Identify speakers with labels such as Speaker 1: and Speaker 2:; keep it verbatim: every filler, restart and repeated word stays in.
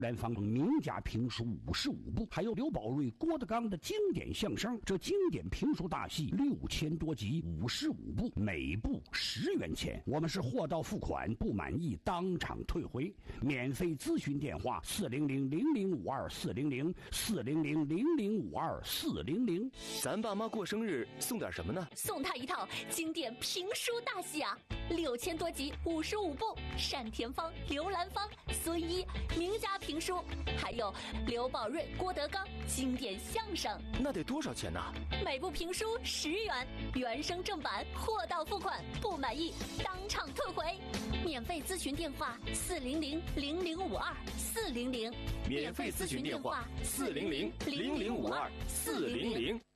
Speaker 1: 兰芳名家评书五十五部，还有刘宝瑞、郭德纲的经典相声。这经典评书大戏六千多集，五十五部，每部十元钱。我们是货到付款，不满意当场退回。免费咨询电话：四零零零零五二四零零四零零零零五二四零零。
Speaker 2: 咱爸妈过生日送点什么呢？
Speaker 3: 送他一套经典评书大戏啊！六千多集，五十五部，单田芳、刘兰芳、孙一名家评书，还有刘宝瑞、郭德纲经典相声。
Speaker 2: 那得多少钱呢？
Speaker 3: 每部评书十元，原声正版，货到付款，不满意当场退回。免费咨询电话：四零零零零五二四零零。
Speaker 2: 免费咨询电话：四零零零零五二四零零。